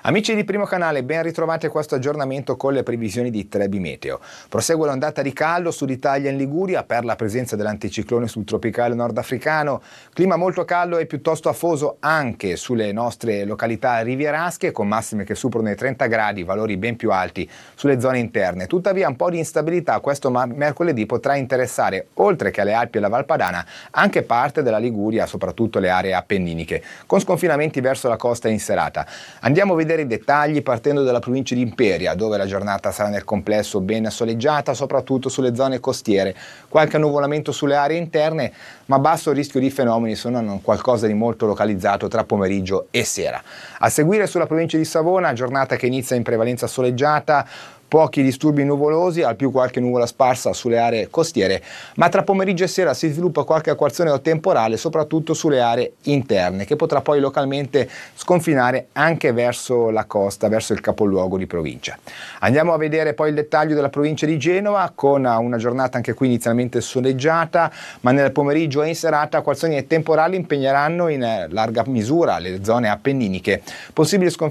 Amici di Primo Canale, ben ritrovati a questo aggiornamento con le previsioni di Trebi Meteo. Prosegue l'ondata di caldo Sud Italia in Liguria per la presenza dell'anticiclone subtropicale nordafricano, clima molto caldo e piuttosto afoso anche sulle nostre località rivierasche con massime che superano i 30 gradi, valori ben più alti sulle zone interne. Tuttavia un po' di instabilità questo mercoledì potrà interessare, oltre che alle Alpi e la Valpadana, anche parte della Liguria, soprattutto le aree appenniniche, con sconfinamenti verso la costa in serata. Andiamo a vedere i dettagli partendo dalla provincia di Imperia, dove la giornata sarà nel complesso ben soleggiata, soprattutto sulle zone costiere. Qualche annuvolamento sulle aree interne, ma basso rischio di fenomeni, se non qualcosa di molto localizzato tra pomeriggio e sera. A seguire sulla provincia di Savona, giornata che inizia in prevalenza soleggiata, pochi disturbi nuvolosi, al più qualche nuvola sparsa sulle aree costiere, ma tra pomeriggio e sera si sviluppa qualche acquazzone o temporale, soprattutto sulle aree interne, che potrà poi localmente sconfinare anche verso la costa, verso il capoluogo di provincia. Andiamo a vedere poi il dettaglio della provincia di Genova, con una giornata anche qui inizialmente soleggiata, ma nel pomeriggio e in serata acquazzoni e temporali impegneranno in larga misura le zone appenniniche. Possibili sconfinamenti